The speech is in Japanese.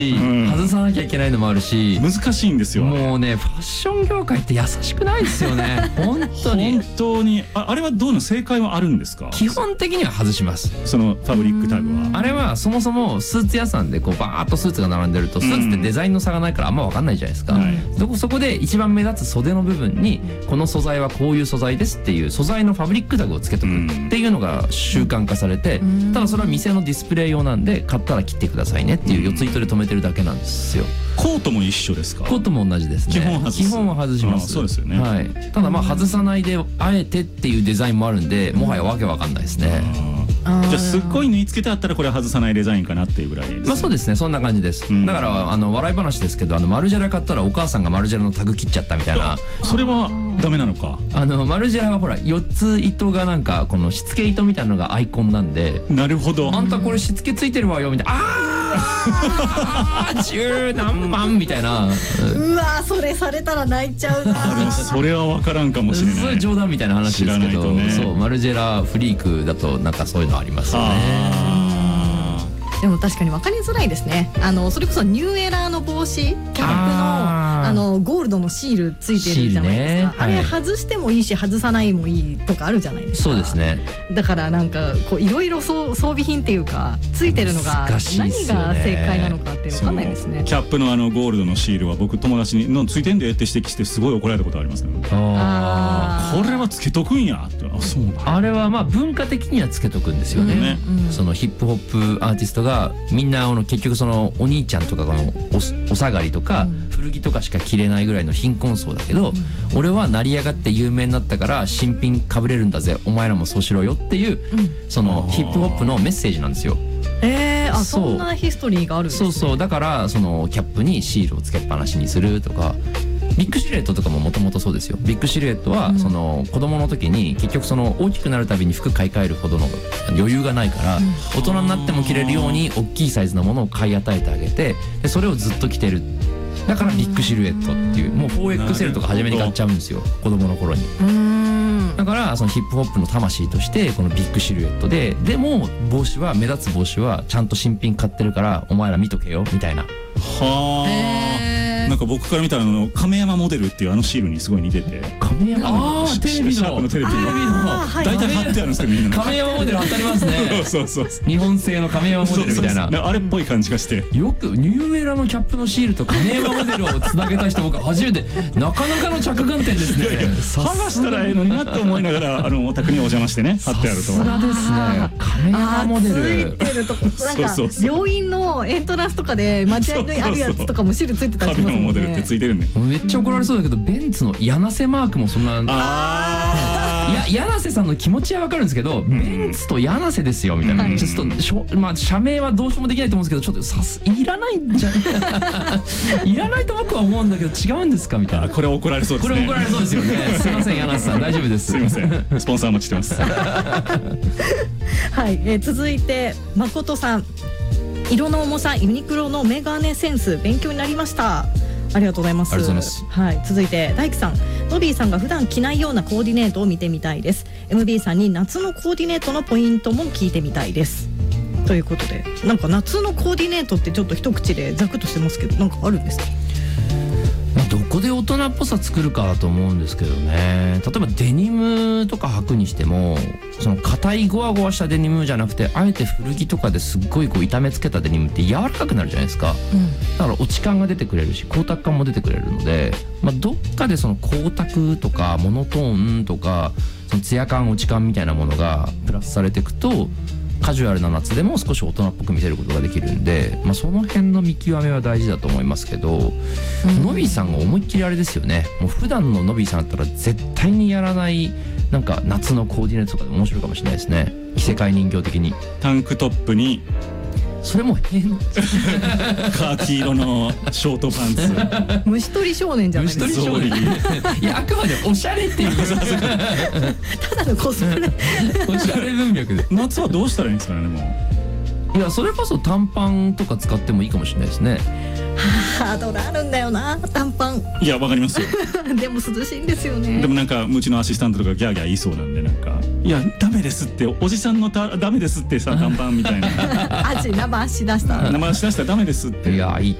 外さなきゃいけないのもあるし、 難しいんですよ。 もうねファッション業界って優しくないですよね本当に。 本当にあれはどうの正解はあるんですか？ 基本的には外します。 そのファブリックタグは。 あれはそもそもスーツ屋さんでこうバーッとスーツが並んでると、スーツってデザインの差がないからあんま分かんないじゃないですか、そこで一番目立つ袖の部分にこの素材はこういう素材ですっていう素材のファブリックタグをつけとくっていうのが習慣化されて、ただそれは店のディスプレイ用なんで買ったら切ってくださいねっていう四つ糸で止めてるだけなんですよ。 コートも一緒ですか？ コートも同じですね。基本は外します。 そうですよね。 はい。ただまあ外さないであえてっていうデザインもあるんで、もはやわけわかんないですね。 じゃあすっごい縫い付けてあったらこれは外さないデザインかなっていうぐらいですね。 まあそうですね、そんな感じです。だから笑い話ですけど、マルジェラ買ったらお母さんがマルジェラのタグ切っちゃったみたいな。 それはダメなのか？ マルジェラはほら4つ糸がなんかこのしつけ糸みたいなのがアイコンなんで。 なるほど。 あんたこれしつけついてるわよみたいな。10何万みたいな。 うわそれされたら泣いちゃうな。 それは分からんかもしれない。 それ冗談みたいな話ですけど、そうマルジェラフリークだとなんかそういうのありますよね。 でも確かに分かりづらいですね。それこそニューエラーの帽子キャップのゴールドのシールついてるじゃないですか。あれ外してもいいし外さないもいいとかあるじゃないですか。 そうですね。 だからなんかこういろいろ装備品っていうかついてるのが何が正解なのかっていうの分かんないですね。 キャップのゴールドのシールは僕友達に「ついてんで」って指摘してすごい怒られたことありますね。これはつけとくんやって。そうなんだ。 あれはまあ文化的にはつけとくんですよね。そのヒップホップアーティストがみんな結局そのお兄ちゃんとかのお下がりとか古着とかしか着れないぐらいの貧困層だけど、俺は成り上がって有名になったから新品かぶれるんだぜ、お前らもそうしろよっていうそのヒップホップのメッセージなんですよ。 そんなヒストリーがあるんですね。 そうだからそのキャップにシールをつけっぱなしにするとか。ビッグシルエットとかももともとそうですよ。ビッグシルエットはその子供の時に結局その大きくなるたびに服買い替えるほどの余裕がないから、大人になっても着れるように大きいサイズのものを買い与えてあげて、でそれをずっと着てる。だからビッグシルエットっていうもう 4XL とか初めに買っちゃうんですよ、子供の頃に。だからそのヒップホップの魂としてこのビッグシルエットで、でも帽子は目立つ帽子はちゃんと新品買ってるからお前ら見とけよみたいな。 なんか僕から見たら亀山モデルっていうシールにすごい似てて。 亀山テレビのシャープのテレビの大体貼ってあるんですけどみんな。 亀山モデル当たりますね。 そう日本製の亀山モデルみたいな。 あれっぽい感じがして。 よくニューエラのキャップのシールと亀山モデルをつなげた人僕初めて。なかなかの着眼点ですね。 剥がしたらええのになと思いながらお宅にお邪魔してね貼ってあると。 さすがですね。亀山モデル。 ついてるとこなんか病院のエントランスとかで待合にあるやつとかもシールついてたりしますもんね。 モデルってついてるね。 めっちゃ怒られそうだけど、ベンツの柳瀬マークもそんな。いや柳瀬さんの気持ちはわかるんですけど、ベンツと柳瀬ですよみたいな。ちょっとまあ社名はどうしようもできないと思うんですけど、ちょっといらないんじゃいらないと僕は思うんだけど違うんですかみたいな。 これ怒られそうですね。 これ怒られそうですよね。すいません柳瀬さん大丈夫です。 すいません。スポンサーお待ちしてます。 はい、続いて誠さん。色の重さユニクロのメガネセンス勉強になりました。ありがとうございます。はい、続いて大樹さん。ノビーさんが普段着ないようなコーディネートを見てみたいです。 MB さんに夏のコーディネートのポイントも聞いてみたいですということで、なんか夏のコーディネートってちょっと一口でザクッとしてますけど、なんかあるんですか？ どこで大人っぽさ作るかだと思うんですけどね。例えばデニムとか履くにしても、その硬いゴワゴワしたデニムじゃなくて、あえて古着とかですっごい痛めつけたデニムって柔らかくなるじゃないですか、だから落ち感が出てくれるし光沢感も出てくれるので、どっかでその光沢とかモノトーンとかそのツヤ感落ち感みたいなものがプラスされていくと、カジュアルな夏でも少し大人っぽく見せることができるんで、その辺の見極めは大事だと思いますけど、ノビーさんが思いっきりあれですよね。もう普段のノビーさんだったら絶対にやらないなんか夏のコーディネートとかで面白いかもしれないですね。着せ替え人形的にタンクトップにそれも変カーキ色のショートパンツ虫取り少年じゃないですか。 虫取り少年いやあくまでおしゃれっていうただのコスプレおしゃれ文脈で夏はどうしたらいいんですかね。もういやそれこそ短パンとか使ってもいいかもしれないですね。 ハードルあるんだよな短パン。 いやわかりますよでも涼しいんですよね。 でもなんかうちのアシスタントとかギャーギャー言いそうなんで、なんかいやダメですって、おじさんのダメですってさ短パンみたいな生足出した生足出したらダメですって。 いやいい